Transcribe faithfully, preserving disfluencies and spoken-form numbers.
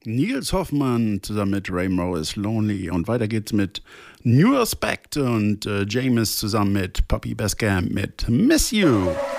Nils Hoffmann zusammen mit Ray Morris, Lonely. Und weiter geht's mit New Aspect und äh, James zusammen mit Poppy Bascamp mit Miss You.